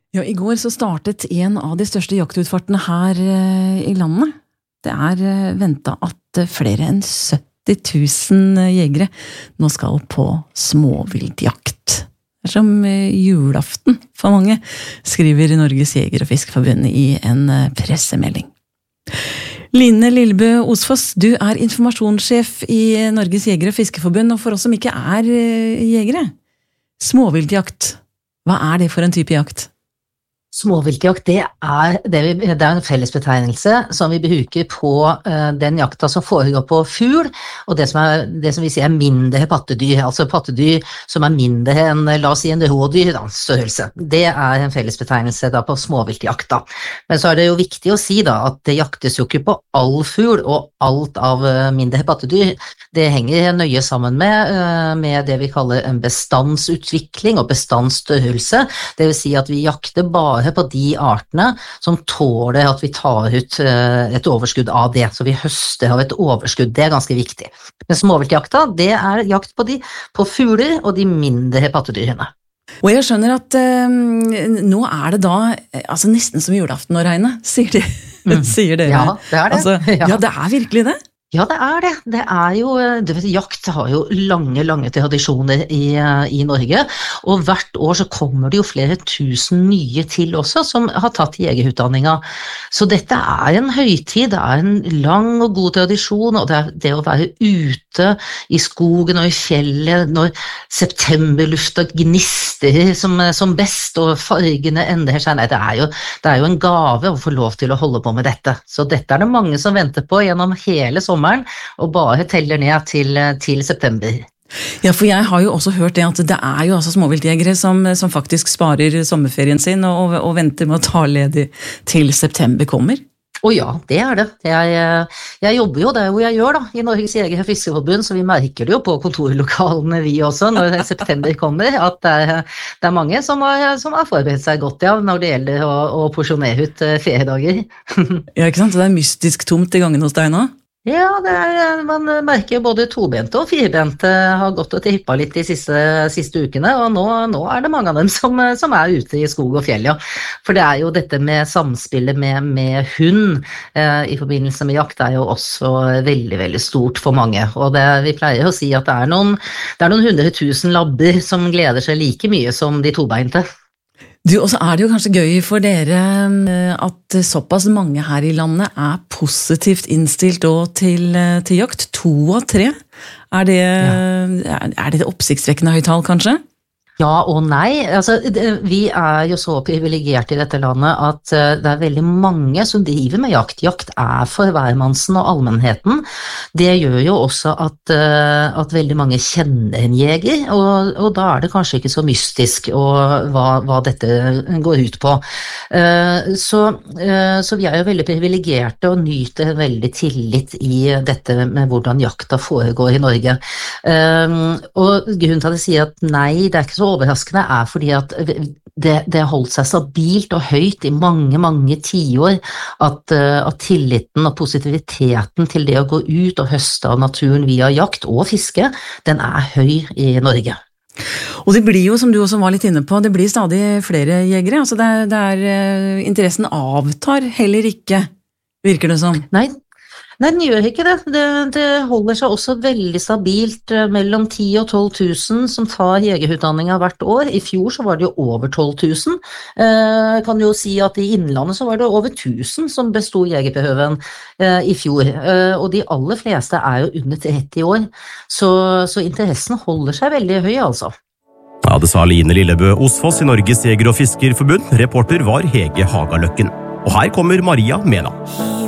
Ja, i går så startet en av de største jaktutfartene her i landet. Det ventet at flere enn 70 000 jegere nå skal på småviltjakt. Det som julaften for mange, skriver Norges Jeger- og Fiskerforbund i en pressemelding. Line Lillebø Osfoss, du informasjonssjef i Norges Jeger- og Fiskerforbund, og for oss som ikke jegere. Småviltjakt, hva det for en type jakt? Småviltjakt, det en fellesbetegnelse som vi bruker på den jakta som foregår på fugl, og det som vi sier mindre pattedyr, altså pattedyr som mindre enn, la oss si, en rådyr størrelse. Det en fellesbetegnelse da på småviltjakta. Men så det jo viktig å si da at det jaktes jo ikke på all fugl og alt av mindre pattedyr. Det henger nøye sammen med det vi kaller en bestandsutvikling og bestandsstørrelse. Det vil si at vi jakter bare på de artene som tåler at vi tar ut et overskudd av det, så vi høster av et overskudd, det ganske viktig. Men småviltjakta, det jakt på fugler og de mindre pattedyrene. Og jeg skjønner at nå det da altså nesten som julaften å regne, sier dere. Ja, det det. Altså, ja, det virkelig det. Ja, det. Det jo, jakt har jo lange tradisjoner i Norge, og hvert år så kommer det jo flere tusen nye til også, som har tatt jegerutdanninga. Så dette en høytid, det en lang og god tradisjon, og det å være ute i skogen og i fjellet når septemberlufta gnister som best, og fargene endrer seg. Nei, det jo en gave å få lov til å holde på med dette. Så dette det mange som venter på gjennom hele sommeren, og bare teller ned til september. Ja, for jeg har jo også hørt det at det jo altså småviltjegere som faktisk sparer sommerferien sin og venter med å ta ledig til september kommer. Ja, det det. Jeg jobber jo der hvor jeg gjør da, i Norges Jeger- og Fiskerforbund, så vi merker det jo på kontorlokalene vi også, når september kommer, at det mange som har forberedt seg godt, ja, når det gjelder å porsjonere ut feriedager. Ja, ikke sant? Så det mystisk tomt i gangen hos deg nå? Ja, man merker både tobente og firbente har gått og trippet litt de siste ukene, og nå det mange av dem som ute i skog og fjell, ja. For det jo dette med samspillet med hund i forbindelse med jakt jo også veldig, veldig stort for mange. Og vi pleier å si at det noen 100 000 labber som gleder seg like mye som de tobeinte. Du, og så det jo kanskje gøy for dere at såpass mange her i landet positivt innstilt til jakt. 2 av 3. Det oppsiktsvekkende høyt tall, kanskje? Ja og nei, altså vi jo så privilegerte i dette landet at det veldig mange som driver med jakt. Jakt for hvermannsen og allmennheten. Det gjør jo også at veldig mange kjenner en jeger, og da det kanskje ikke så mystisk hva dette går ut på. Så vi jo veldig privilegerte og nyter veldig tillit i dette med hvordan jakta foregår i Norge. Og grunnen til at jeg sier at nei, det ikke så overraskende fordi at det holdt seg stabilt og høyt i mange tiår at tilliten og positiviteten til det å gå ut og høste av naturen via jakt og fiske, den høy i Norge. Og det blir jo, som du også var litt inne på, det blir stadig flere jegere, altså interessen avtar heller ikke, virker det som. Nei, den gjør ikke det. Det holder seg også veldig stabilt mellom 10 og 12 000 som tar jegerutdanninga hvert år. I fjor så var det jo over 12 000. Jeg kan jo si at i Innlandet så var det over 1000 som bestod jegerprøven i fjor. Og de aller fleste jo under 30 år. Så interessen holder seg veldig høy, altså. Ja, det sa Line Lillebø Osfoss i Norges Jeger- og Fiskerforbund. Reporter var Hege Hagaløkken. Og her kommer Maria Mena.